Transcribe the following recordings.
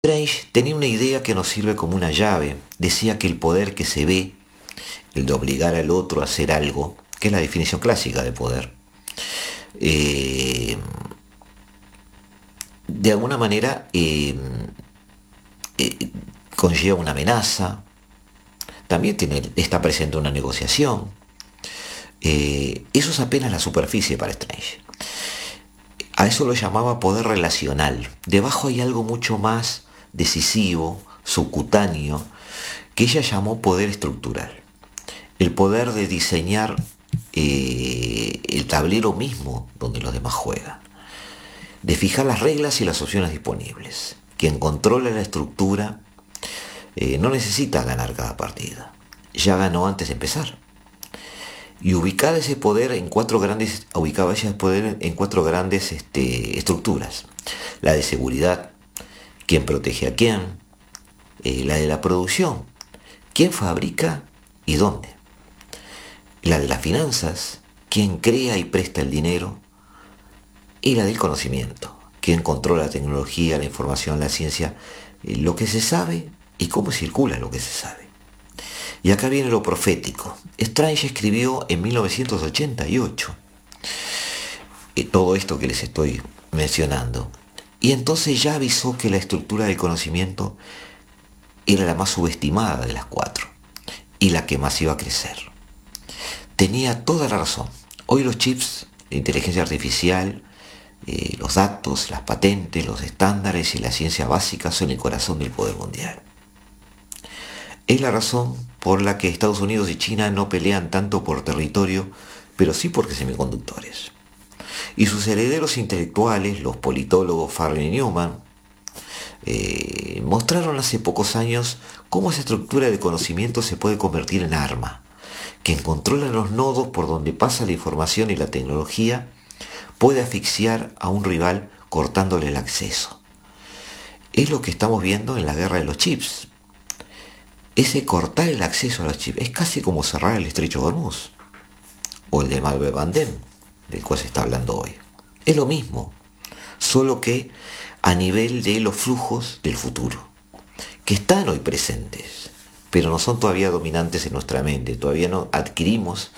Strange tenía una idea que nos sirve como una llave. Decía que el poder que se ve, el de obligar al otro a hacer algo, que es la definición clásica de poder, eh, de alguna manera eh, conlleva una amenaza, también está presente una negociación. Eso es apenas la superficie para Strange. A eso lo llamaba poder relacional. Debajo hay algo mucho más decisivo, subcutáneo, que ella llamó poder estructural. El poder de diseñar el tablero mismo donde los demás juegan. De fijar las reglas y las opciones disponibles. Quien controla la estructura no necesita ganar cada partida. Ya ganó antes de empezar. Y ubicaba ese poder en cuatro grandes estructuras. La de seguridad, quién protege a quién. La de la producción, quién fabrica y dónde. La de las finanzas, quién crea y presta el dinero. Y la del conocimiento, quién controla la tecnología, la información, la ciencia, lo que se sabe y cómo circula lo que se sabe. Y acá viene lo profético. Strange escribió en 1988 todo esto que les estoy mencionando. Y entonces ya avisó que la estructura del conocimiento era la más subestimada de las cuatro y la que más iba a crecer. Tenía toda la razón. Hoy los chips, la inteligencia artificial, los datos, las patentes, los estándares y la ciencia básica son el corazón del poder mundial. Es la razón por la que Estados Unidos y China no pelean tanto por territorio, pero sí por semiconductores. Y sus herederos intelectuales, los politólogos Farley y Newman, mostraron hace pocos años cómo esa estructura de conocimiento se puede convertir en arma. Quien controla los nodos por donde pasa la información y la tecnología puede asfixiar a un rival cortándole el acceso. Es lo que estamos viendo en la guerra de los chips. Ese cortar el acceso a los chips es casi como cerrar el estrecho de Hormuz o el de Malvé Bandem, del cual se está hablando hoy. Es lo mismo, solo que a nivel de los flujos del futuro, que están hoy presentes, pero no son todavía dominantes en nuestra mente. Todavía no adquirimos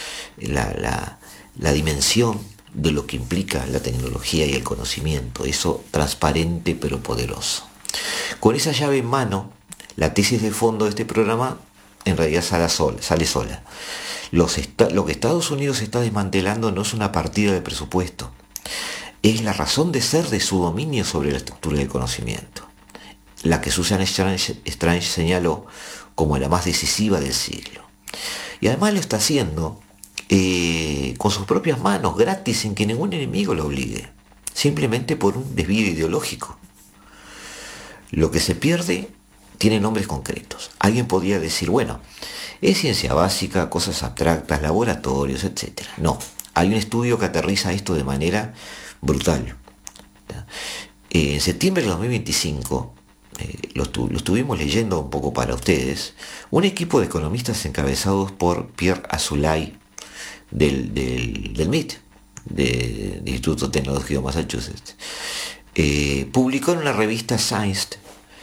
la dimensión de lo que implica la tecnología y el conocimiento, eso transparente pero poderoso. Con esa llave en mano, la tesis de fondo de este programa en realidad sale sola. Lo que Estados Unidos está desmantelando no es una partida de presupuesto, es la razón de ser de su dominio sobre la estructura del conocimiento, la que Susan Strange señaló como la más decisiva del siglo. Y además lo está haciendo con sus propias manos, gratis, sin que ningún enemigo lo obligue, simplemente por un desvío ideológico. Lo que se pierde tiene nombres concretos. Alguien podría decir, bueno, es ciencia básica, cosas abstractas, laboratorios, etc. No, hay un estudio que aterriza esto de manera brutal. En septiembre de 2025, lo estuvimos leyendo un poco para ustedes, un equipo de economistas encabezados por Pierre Azoulay del MIT, del Instituto Tecnológico de Massachusetts, publicó en una revista Science,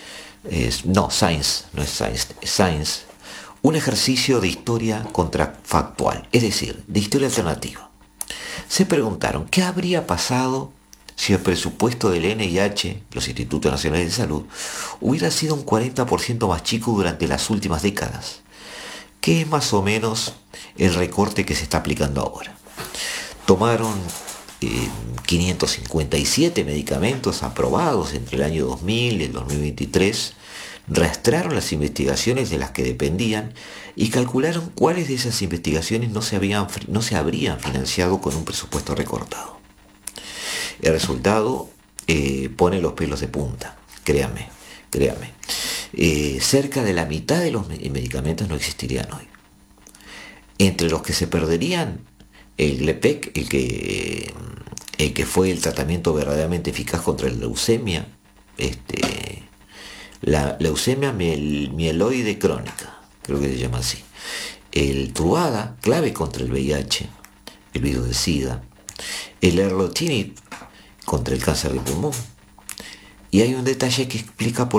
un ejercicio de historia contrafactual, es decir, de historia alternativa. Se preguntaron qué habría pasado si el presupuesto del NIH, los Institutos Nacionales de Salud, hubiera sido un 40% más chico durante las últimas décadas, que es más o menos el recorte que se está aplicando ahora. Tomaron 557 medicamentos aprobados entre el año 2000 y el 2023, rastrearon las investigaciones de las que dependían y calcularon cuáles de esas investigaciones no se habrían financiado con un presupuesto recortado. El resultado pone los pelos de punta, créanme. Cerca de la mitad de los medicamentos no existirían hoy. Entre los que se perderían, el Glepec, el que fue el tratamiento verdaderamente eficaz contra la leucemia, la leucemia mieloide crónica, creo que se llama así. El Truvada, clave contra el VIH, el virus de SIDA. El Erlotinib, contra el cáncer de pulmón. Y hay un detalle que explica por